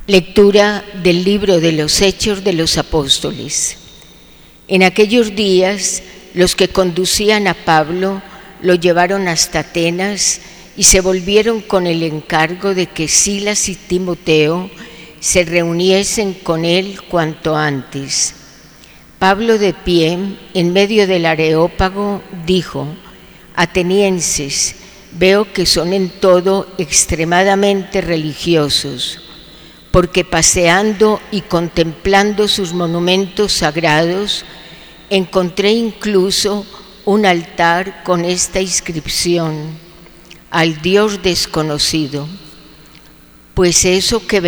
Lectura del libro de los Hechos de los Apóstoles. En aquellos días, los que conducían a Pablo lo llevaron hasta Atenas y se volvieron con el encargo de que Silas y Timoteo se reuniesen con él cuanto antes. Pablo, de pie en medio del Areópago, dijo: Atenienses, veo que son en todo extremadamente religiosos, porque paseando y contemplando sus monumentos sagrados, encontré incluso un altar con esta inscripción: al Dios desconocido. Pues eso que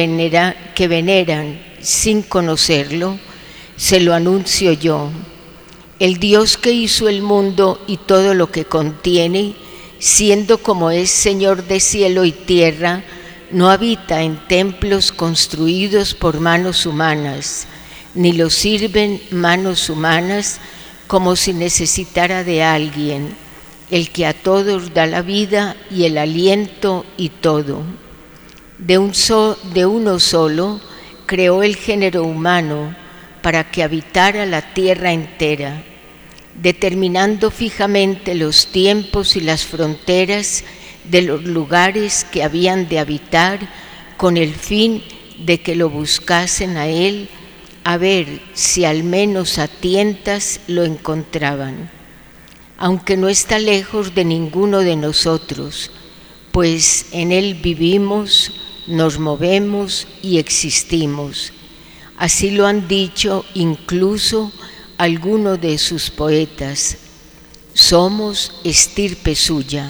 veneran sin conocerlo, se lo anuncio yo. El Dios que hizo el mundo y todo lo que contiene, siendo como es Señor de cielo y tierra, no habita en templos construidos por manos humanas, ni lo sirven manos humanas como si necesitara de alguien, el que a todos da la vida y el aliento y todo. De uno solo creó el género humano para que habitara la tierra entera, determinando fijamente los tiempos y las fronteras de los lugares que habían de habitar, con el fin de que lo buscasen a él, a ver si al menos a tientas lo encontraban, aunque no está lejos de ninguno de nosotros, pues en él vivimos, nos movemos y existimos. Así lo han dicho incluso algunos de sus poetas: somos estirpe suya.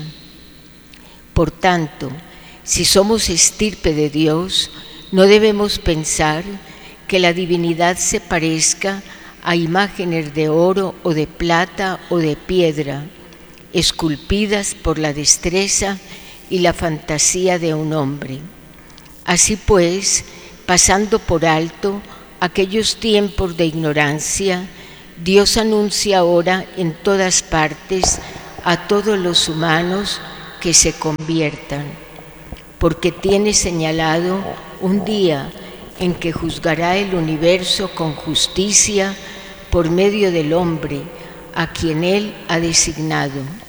Por tanto, si somos estirpe de Dios, no debemos pensar que la divinidad se parezca a imágenes de oro o de plata o de piedra, esculpidas por la destreza y la fantasía de un hombre. Así pues, pasando por alto aquellos tiempos de ignorancia, Dios anuncia ahora en todas partes a todos los humanos que se conviertan, porque tiene señalado un día en que juzgará el universo con justicia por medio del hombre, a quien Él ha designado.